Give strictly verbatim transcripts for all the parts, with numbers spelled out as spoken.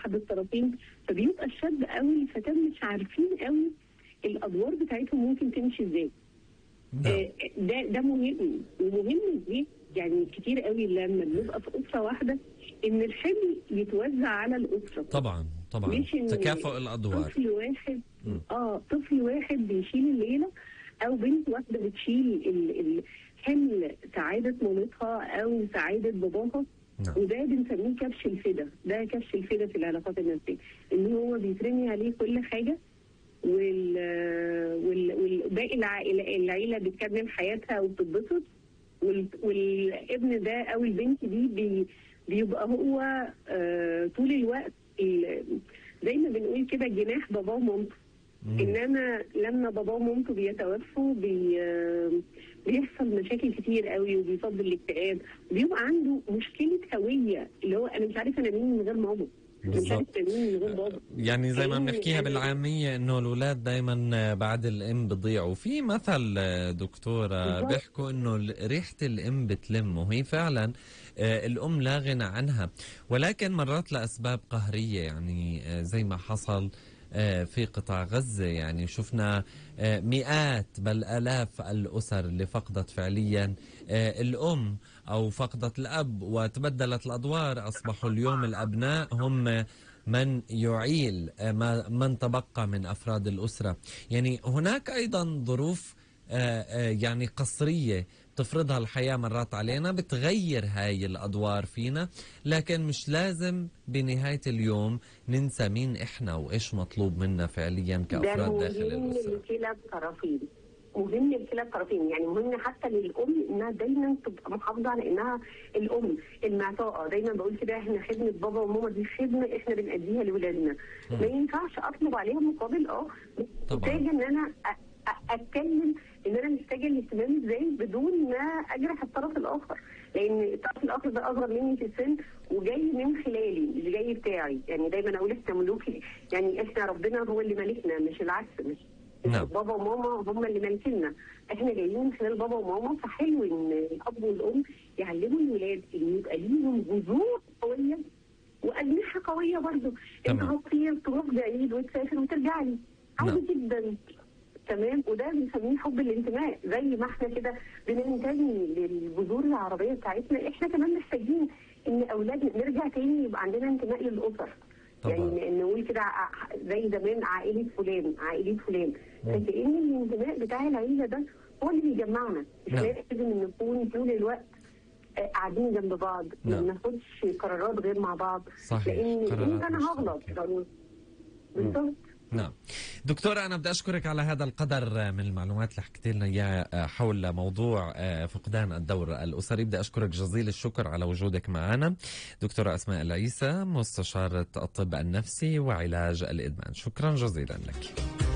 احد الطرفين، فبيبقى الشاب او الفتاه مش عارفين قوي الادوار بتاعتهم ممكن تمشي ازاي. آه ده ده مهم، ومهم دي يعني كتير قوي لما بنبقى في اسره واحده ان الحمل يتوزع على الاسره. طبعا طبعا مش إن تكافؤ الادوار. طفل واحد م. اه طفل واحد بيشيل الليله، او بنت واحده بتشيل الحمل سعاده مامتها او سعاده باباها. نعم. وده بنسميه كبش الفدا، ده كبش الفدا في العلاقات النفسيه، ان هو بيترمي عليه كل حاجه، وال والباقي العائله العيله بتكمل حياتها وبتتبسط، والابن ده او البنت دي بي بيبقى هو آه طول الوقت زي ما بنقول كده جناح باباه ومامته. انما لما باباه ومامته بيتوفوا بي بيحصل مشاكل كتير قوي، وبيصاب بالاكتئاب، وبيبقى عنده مشكله هويه، اللي هو انا مش عارف انا مين من غير ماما، مش عارف انا مين من غير بابا. يعني زي ما بنحكيها بالعاميه انه الاولاد دائما بعد الام بضيعوا. في مثل دكتوره بيحكوا انه ريحه الام بتلم، وهي فعلا الام لا غنى عنها، ولكن مرات لاسباب قهريه، يعني زي ما حصل في قطاع غزة. يعني شفنا مئات بل آلاف الأسر اللي فقدت فعليا الأم أو فقدت الأب، وتبدلت الأدوار، أصبحوا اليوم الأبناء هم من يعيل من تبقى من أفراد الأسرة. يعني هناك أيضا ظروف يعني قصرية تفرضها الحياة مرات علينا، بتغير هاي الأدوار فينا، لكن مش لازم بنهاية اليوم ننسى مين إحنا وإيش مطلوب منا فعليا كأفراد داخل الأسرة. مهم لكلا الطرفين، مهم لكلا الطرفين، يعني مهم حتى للأم إنها دايما تبقى محافظة على إنها الأم المعطاءة. دايما بقول كده، إحنا خدمة بابا وماما دي خدمة إحنا بنأديها لأولادنا، ما ينفعش أطلب عليهم مقابل. أه محتاجة إن أنا اتكلم ان انا محتاجه الاهتمام ازاي بدون ما اجرح الطرف الاخر، لان الطرف الاخر ده اصغر مني في السن وجاي من خلالي مش جاي بتاعي. يعني دايما اقول احنا ملوكي، يعني احنا ربنا هو اللي مالكنا مش العكس، مش نعم. بابا وماما هم اللي مالكيننا، احنا جايين من خلال بابا وماما. فحلو ان الاب والام يعلموا الولاد ان يبقى ليهم جذور قويه واجنحه قويه برضه. انت هتطير تروح بعيد وتسافر وترجع لي عادي جدا، تمام. وده بنسميه حب الانتماء، زي ما احنا كده بننتمي للجذور العربيه بتاعتنا، احنا كمان محتاجين ان اولادنا نرجع تاني يبقى عندنا انتماء للاسر. طبعا. يعني نقول كده زي زمان عائله فلان عائله فلان، فكأن الانتماء بتاع العيله ده هو اللي بيجمعنا، مش لازم نكون طول الوقت قاعدين جنب بعض، ما بناخدش قرارات غير مع بعض. صحيح. لان انا هغلط بالظبط. نعم دكتورة، أنا بدي أشكرك على هذا القدر من المعلومات اللي حكيت لنا إياها حول موضوع فقدان الدور الأسري. بدي أشكرك جزيل الشكر على وجودك معنا دكتورة أسماء العيسى، مستشارة الطب النفسي وعلاج الإدمان. شكرا جزيلا لك.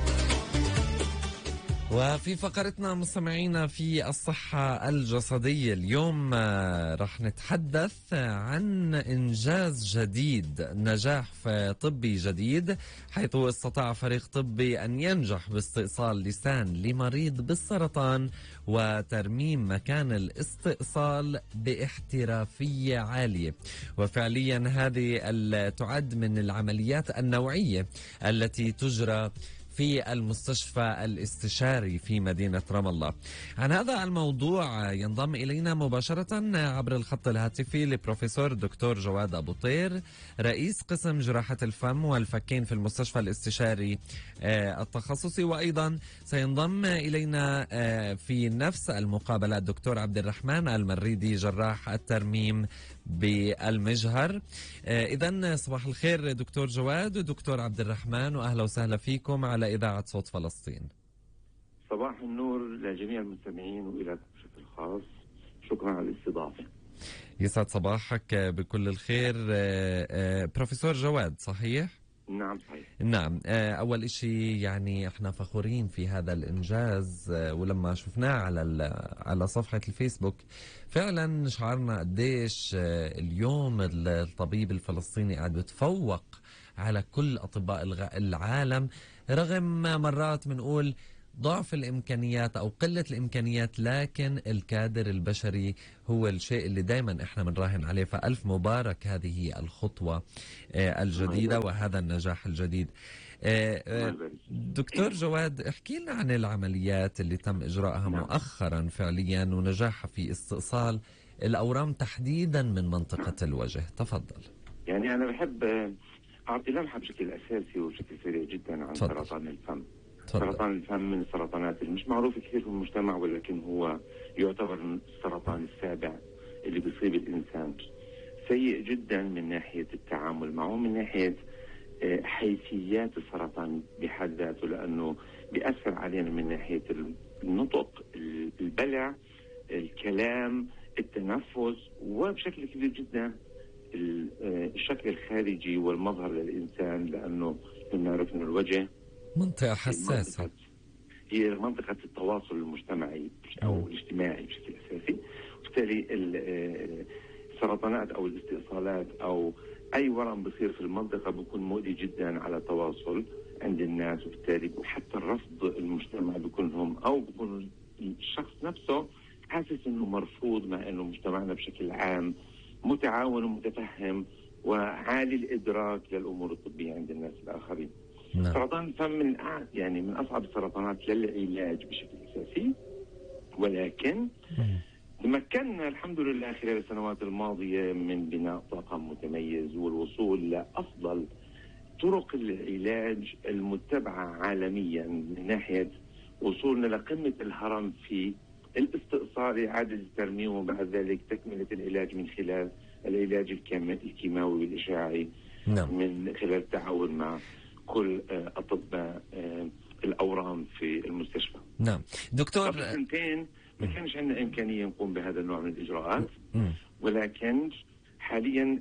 وفي فقرتنا مستمعينا في الصحة الجسدية اليوم رح نتحدث عن إنجاز جديد، نجاح طبي جديد، حيث استطاع فريق طبي أن ينجح باستئصال لسان لمريض بالسرطان وترميم مكان الاستئصال باحترافية عالية. وفعليا هذه تعد من العمليات النوعية التي تجرى في المستشفى الاستشاري في مدينة رام الله. عن هذا الموضوع ينضم إلينا مباشرة عبر الخط الهاتفي لبروفيسور دكتور جواد أبو طير، رئيس قسم جراحة الفم والفكين في المستشفى الاستشاري التخصصي، وأيضا سينضم إلينا في نفس المقابلة الدكتور عبد الرحمن المريدي، جراح الترميم بالمجهر. إذن صباح الخير دكتور جواد ودكتور عبد الرحمن، وأهلا وسهلا فيكم على إذاعة صوت فلسطين. صباح النور لجميع المستمعين وإلى بشكل خاص، شكرا على الاستضافة. يسعد صباحك بكل الخير. بروفيسور جواد، صحيح؟ نعم صحيح. نعم. أول إشي يعني إحنا فخورين في هذا الإنجاز، ولما شفناه على على صفحة الفيسبوك فعلا شعرنا قديش اليوم الطبيب الفلسطيني قاعد بتفوق على كل أطباء العالم، رغم مرات بنقول ضعف الإمكانيات أو قلة الإمكانيات، لكن الكادر البشري هو الشيء اللي دائما إحنا بنراهن عليه. فألف مبارك هذه الخطوة الجديدة وهذا النجاح الجديد. دكتور جواد، احكي لنا عن العمليات اللي تم إجراءها مؤخرا فعليا ونجاحها في استئصال الأورام تحديدا من منطقة الوجه. تفضل. يعني أنا بحب أعطي لمحة بشكل أساسي وبشكل سريع جدا عن تفضل. سرطان الفم. تفضل. سرطان الفم من السرطانات اللي مش معروفة كثير في المجتمع، ولكن هو يعتبر السرطان السابع اللي بيصيب الإنسان. سيء جدا من ناحية التعامل معه، من ناحية حيثيات السرطان بحد ذاته، لأنه بيأثر علينا من ناحية النطق، البلع، الكلام، التنفس، وبشكل كبير جدا الشكل الخارجي والمظهر للإنسان، لأنه بنعرف أن الوجه منطقة حساسة، هي منطقة التواصل المجتمعي أو الاجتماعي بشكل أساسي. وبالتالي السرطانات أو الاستئصالات أو أي ورم بصير في المنطقة بيكون مؤذي جدا على التواصل عند الناس، وبالتالي حتى الرفض المجتمع بيكون هم أو بيكون الشخص نفسه حاسس إنه مرفوض، مع إنه مجتمعنا بشكل عام متعاون ومتفهم وعالي الإدراك للأمور الطبية عند الناس الآخرين. نعم. سرطان الفم من يعني من أصعب السرطانات للعلاج بشكل أساسي، ولكن تمكنا الحمد لله خلال السنوات الماضية من بناء طاقم متميز والوصول لأفضل طرق العلاج المتبعة عالميا، من ناحية وصولنا لقمة الهرم في الاستئصال، إعادة الترميم، وبعد ذلك تكملة العلاج من خلال العلاج الكيماوي والإشعاعي. نعم. من خلال التعاون مع كل أطباء الأورام في المستشفى. نعم دكتور، قبل سنتين ما كانش عندنا إمكانية نقوم بهذا النوع من الإجراءات، ولكن حاليا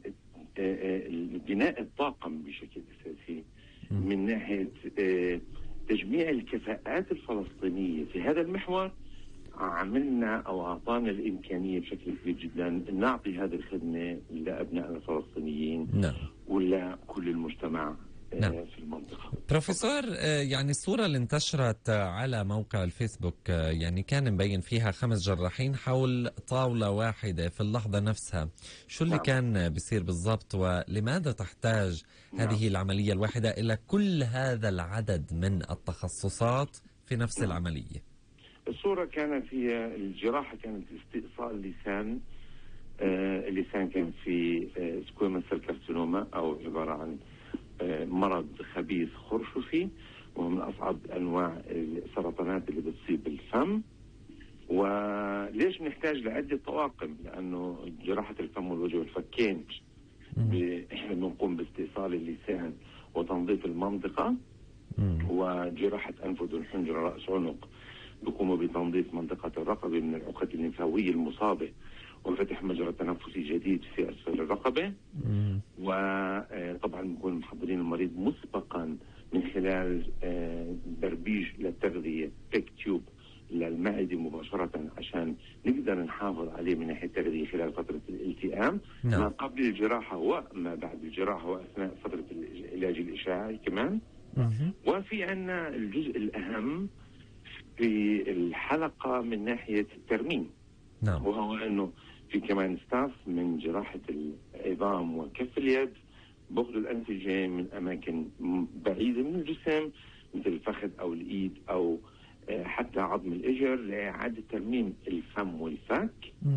بناء الطاقم بشكل أساسي من ناحية تجميع الكفاءات الفلسطينية في هذا المحور عملنا أو أعطانا الإمكانية بشكل كبير جدا أن نعطي هذه الخدمة لأبنائنا الفلسطينيين. نعم. ولا كل المجتمع. نعم. في المنطقة. بروفيسور، يعني الصورة اللي انتشرت على موقع الفيسبوك يعني كان مبين فيها خمس جراحين حول طاولة واحدة في اللحظة نفسها، شو اللي نعم. كان بيصير بالضبط، ولماذا تحتاج نعم. هذه العملية الواحدة إلى كل هذا العدد من التخصصات في نفس نعم. العملية؟ الصورة كانت هي الجراحة كانت استئصال لسان. آه اللسان كان في آه سكويموس سيل كارسينوما، أو عبارة عن آه مرض خبيث خرشفي، وهو من أصعب أنواع السرطانات اللي بتصيب الفم. وليش نحتاج لعدة طواقم؟ لأنه جراحة الفم والوجه والفكين إحنا بنقوم باستئصال اللسان وتنظيف المنطقة، وجراحة أنف وأذن حنجرة رأس عنق بيقوموا بتنظيف منطقة الرقبة من العقد الليمفاوية المصابة وفتح مجرى تنفسي جديد في أسفل الرقبة. وطبعا بنكون محضرين المريض مسبقا من خلال بربيج للتغذية، بيك تيوب للمعدة مباشرة، عشان نقدر نحافظ عليه من ناحية التغذية خلال فترة الالتئام، ما قبل الجراحة وما بعد الجراحة وأثناء فترة العلاج الإشعاعي كمان. وفي عنا الجزء الأهم في الحلقة من ناحية الترميم. نعم. وهو أنه في كمان ستاف من جراحة العظام وكف اليد بأخذوا الأنسجة من أماكن بعيدة من الجسم مثل الفخذ أو الإيد أو حتى عظم الإجر لإعادة ترميم الفم والفك.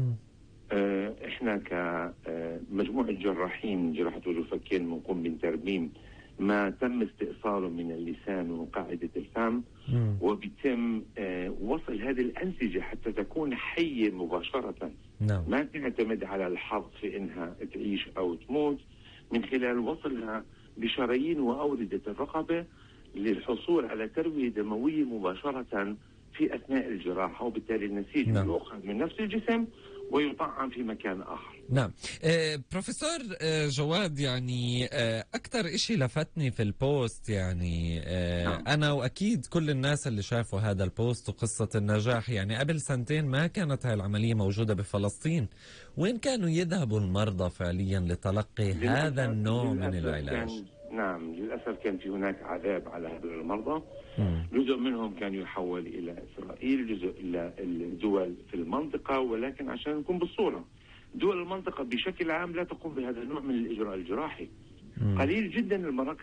اه إحنا كمجموعة جراحين جراحة وجه وفكين بنقوم بترميم ما تم استئصاله من اللسان وقاعدة الفم، مم. وبيتم آه وصل هذه الأنسجة حتى تكون حية مباشرة. نعم. ما تعتمد على الحظ في إنها تعيش أو تموت، من خلال وصلها بشرايين وأوردة الرقبة للحصول على تروية دموية مباشرة في أثناء الجراحة، وبالتالي النسيج نعم. يؤخذ من نفس الجسم ويطعم في مكان آخر. نعم. آه بروفيسور آه جواد، يعني آه أكثر إشي لفتني في البوست، يعني آه نعم. أنا وأكيد كل الناس اللي شافوا هذا البوست وقصة النجاح، يعني قبل سنتين ما كانت هاي العملية موجودة بفلسطين. وين كانوا يذهبوا المرضى فعليا لتلقي هذا النوع من العلاج؟ كان نعم للأسف كان في هناك عذاب على هؤلاء المرضى. جزء منهم كان يحول إلى إسرائيل، جزء إلى الدول في المنطقة، ولكن عشان نكون بالصورة دول المنطقة بشكل عام لا تقوم بهذا النوع من الإجراء الجراحي. قليل جدا المراكز